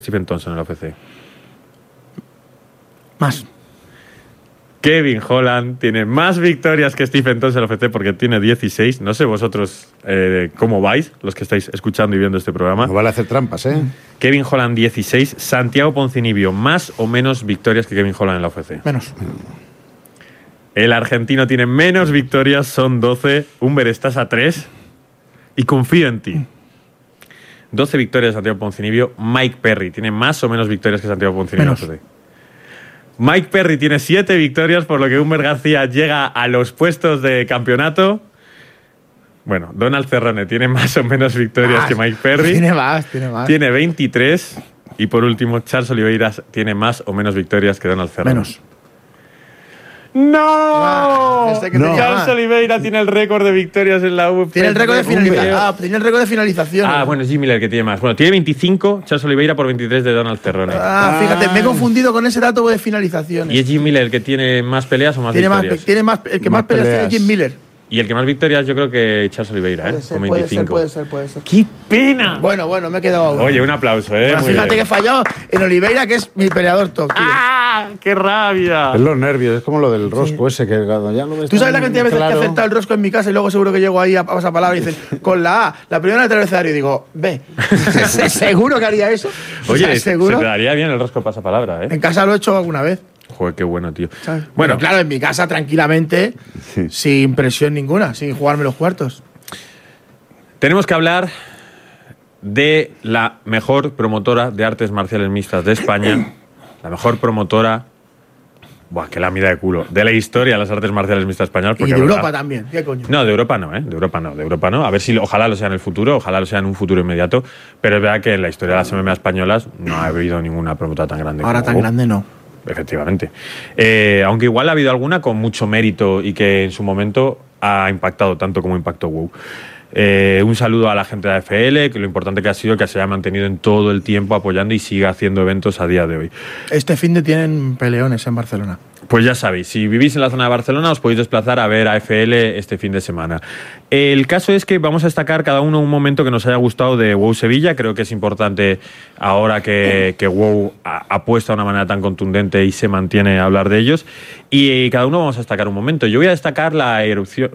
Stephen Thompson en la UFC? Más. Kevin Holland tiene más victorias que Stephen Thompson en la UFC porque tiene 16. No sé vosotros cómo vais, los que estáis escuchando y viendo este programa. No vale hacer trampas, ¿eh? Kevin Holland 16. Santiago Ponzinibbio, más o menos victorias que Kevin Holland en la UFC. Menos. El argentino tiene menos victorias, son 12. Humber, estás a 3 y confío en ti. 12 victorias de Santiago Ponzinibbio. Mike Perry tiene más o menos victorias que Santiago Ponzinibbio. Menos. Mike Perry tiene 7 victorias, por lo que Humber García llega a los puestos de campeonato. Bueno, Donald Cerrone tiene más o menos victorias que Mike Perry. Tiene más. Tiene 23. Y por último, Charles Oliveira tiene más o menos victorias que Donald Cerrone. Menos. ¡No! Este que No. tenía Charles más. Oliveira tiene el récord de victorias en la UFC. Tiene el récord de finalización. Tiene el récord de finalización. Bueno, es Jim Miller que tiene más. Bueno, tiene 25, Charles Oliveira por 23 de Donald Cerrone. Fíjate, me he confundido con ese dato de finalizaciones. ¿Y es Jim Miller el que tiene más peleas o más Tiene más, victorias? tiene más, el que más peleas tiene es Jim Miller. Y el que más victorias yo creo que Charles Oliveira, con 25. Puede ser. ¡Qué pena! Bueno, me he quedado. Oye, un aplauso, Bueno, Muy fíjate bien. que he fallado en Oliveira, que es mi peleador top, tío. ¡Ah! ¡Qué rabia! Es los nervios, es como lo del rosco ese, que cuando ya lo ves ¿Tú sabes la tan cantidad de veces que he claro. acertado el rosco en mi casa y luego seguro que llego ahí a pasapalabra y dicen, con la A, la primera del abecedario, y digo, B. ¿Seguro que haría eso? Oye, O sea, ¿seguro? se te daría bien el rosco pasapalabra, En casa lo he hecho alguna vez. Joder, qué bueno, tío. ¿Sabes? Bueno, Bueno, claro, en mi casa tranquilamente, Sí. sin presión ninguna, sin jugarme los cuartos. tenemos que hablar de la mejor promotora de artes marciales mixtas de España, la mejor promotora, buah, que la mira de culo, de la historia de las artes marciales mixtas españolas. Y porque de es verdad- Europa también. ¿Qué coño? No, de Europa no, De Europa no. A ver si ojalá lo sea en el futuro, ojalá lo sea en un futuro inmediato, pero es verdad que en la historia de las MMA españolas no ha habido ninguna promotora tan grande. Ahora como tan WOW. grande no. Efectivamente. Aunque igual ha habido alguna con mucho mérito y que en su momento ha impactado tanto como impactó WOW. Un saludo a la gente de AFL, que lo importante que ha sido que se haya mantenido en todo el tiempo apoyando y siga haciendo eventos a día de hoy. Este fin de tienen peleones en Barcelona. Pues ya sabéis, si vivís en la zona de Barcelona os podéis desplazar a ver a AFL este fin de semana. El caso es que vamos a destacar cada uno un momento que nos haya gustado de WOW Sevilla. Creo que es importante ahora que WOW apuesta de una manera tan contundente y se mantiene a hablar de ellos. Y cada uno vamos a destacar un momento. Yo voy a destacar la irrupción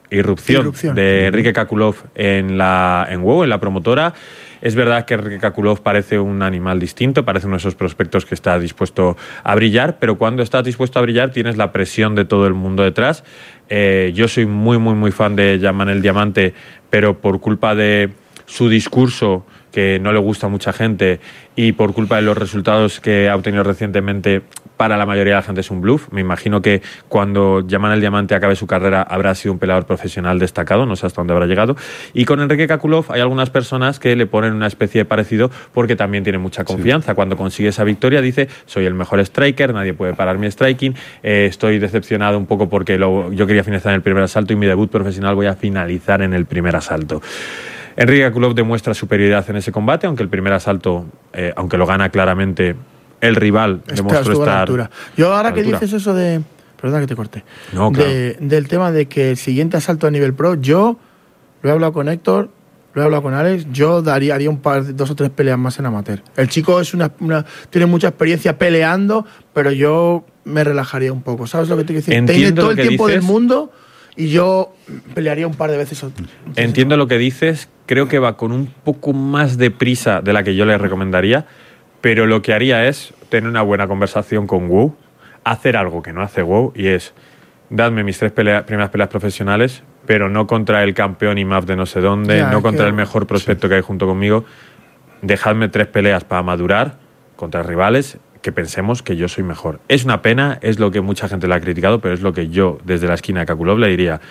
de Enrique Kakulov en WOW, en la promotora. Es verdad que Enrique Kakulov parece un animal distinto, parece uno de esos prospectos que está dispuesto a brillar, pero cuando estás dispuesto a brillar tienes la presión de todo el mundo detrás. Yo soy muy fan de Yaman el Diamante, pero por culpa de su discurso, que no le gusta a mucha gente, y por culpa de los resultados que ha obtenido recientemente, para la mayoría de la gente es un bluff. Me imagino que cuando Yaman el Diamante acabe su carrera habrá sido un peleador profesional destacado, no sé hasta dónde habrá llegado. Y con Enrique Kakulov hay algunas personas que le ponen una especie de parecido porque también tiene mucha confianza. Sí. Cuando consigue esa victoria dice, soy el mejor striker, nadie puede parar mi striking, estoy decepcionado un poco porque yo quería finalizar en el primer asalto y mi debut profesional voy a finalizar en el primer asalto. Enrique Kakulov demuestra superioridad en ese combate, aunque el primer asalto, aunque lo gana claramente, el rival demostró estar a la altura. Yo ahora que dices eso de... Perdona que te corté. No, claro. Del tema de que el siguiente asalto a nivel pro, yo lo he hablado con Héctor, lo he hablado con Alex, yo haría dos o tres peleas más en amateur. El chico es tiene mucha experiencia peleando, pero yo me relajaría un poco. ¿Sabes lo que te quiero decir? Tiene todo el tiempo del mundo y yo pelearía un par de veces. Entiendo lo que dices, creo que va con un poco más de prisa de la que yo le recomendaría, pero lo que haría es tener una buena conversación con WOW, hacer algo que no hace WOW, y es, dadme mis 3 primeras peleas profesionales, pero no contra el campeón IMAF de no sé dónde, no contra el mejor prospecto que hay junto conmigo, dejadme 3 peleas para madurar contra rivales que pensemos que yo soy mejor. Es una pena, es lo que mucha gente le ha criticado, pero es lo que yo, desde la esquina de Kakulov, le diría.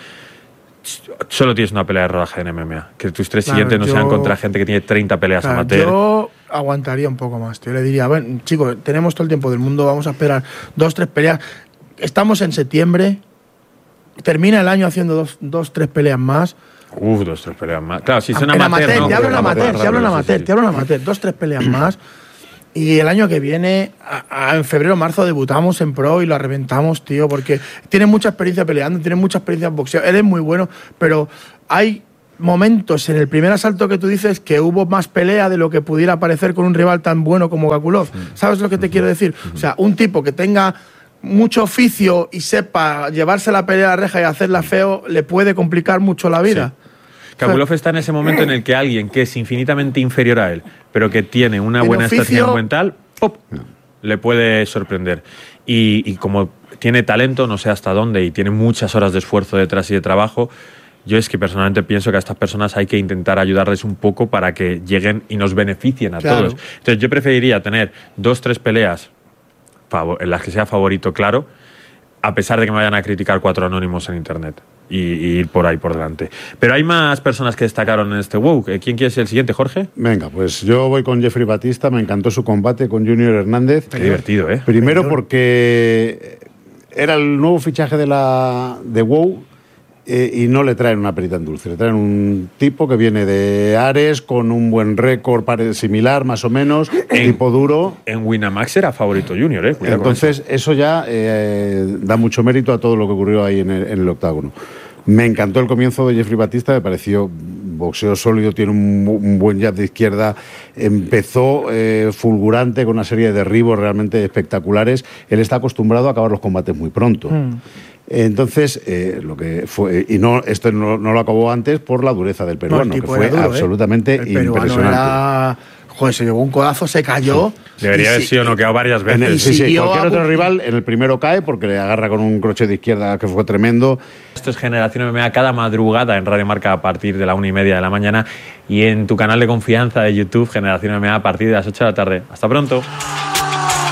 Solo tienes una pelea de rodaje en MMA. Que tus 3 siguientes no sean contra gente que tiene 30 peleas amateur. Yo aguantaría un poco más. Yo le diría, bueno, chicos, tenemos todo el tiempo del mundo, vamos a esperar 2 o 3 peleas. Estamos en septiembre, termina el año haciendo 2 o 3 peleas más. 2 o 3 peleas más. Claro, si son en amateur, amateur, no, te hablo en amateur, sí. te hablo en amateur, 2 o 3 peleas más. Y el año que viene, en febrero o marzo, debutamos en pro y lo reventamos, tío, porque tiene mucha experiencia peleando, tiene mucha experiencia en boxeo. Él es muy bueno, pero hay momentos en el primer asalto que tú dices que hubo más pelea de lo que pudiera parecer con un rival tan bueno como Gakulov. ¿Sabes lo que te quiero decir? O sea, un tipo que tenga mucho oficio y sepa llevarse la pelea a la reja y hacerla feo, le puede complicar mucho la vida. Sí. Gakulov está en ese momento en el que alguien que es infinitamente inferior a él, pero que tiene una buena estrategia mental, ¡pop!, le puede sorprender. Y como tiene talento, no sé hasta dónde, y tiene muchas horas de esfuerzo detrás y de trabajo, yo es que personalmente pienso que a estas personas hay que intentar ayudarles un poco para que lleguen y nos beneficien a todos. Entonces yo preferiría tener 2-3 peleas en las que sea favorito claro, a pesar de que me vayan a criticar 4 anónimos en internet y ir por ahí por delante. Pero hay más personas que destacaron en este WoW. ¿Quién quiere ser el siguiente, Jorge? Venga, pues yo voy con Jeffrey Batista. Me encantó su combate con Junior Hernández. Qué divertido, ¿eh? Primero porque era el nuevo fichaje de WoW. Y no le traen una perita en dulce, le traen un tipo que viene de Ares con un buen récord similar, más o menos, tipo duro. En Winamax era favorito Junior, ¿eh? Cuidado. Entonces eso ya da mucho mérito a todo lo que ocurrió ahí en el octágono. Me encantó el comienzo de Jeffrey Batista, me pareció boxeo sólido, tiene un buen jab de izquierda, empezó fulgurante con una serie de derribos realmente espectaculares. Él está acostumbrado a acabar los combates muy pronto. Entonces, lo que fue, y no, esto no lo acabó antes por la dureza del peruano, que fue duro, absolutamente impresionante. Joder, se llevó un codazo, se cayó. Debería haber sido noqueado varias veces. Sí, cualquier otro rival en el primero cae porque le agarra con un crochet de izquierda que fue tremendo. Esto es Generación MMA cada madrugada en Radio Marca a partir de la 1:30 de la mañana y en tu canal de confianza de YouTube, Generación MMA, a partir de las 8 de la tarde. Hasta pronto.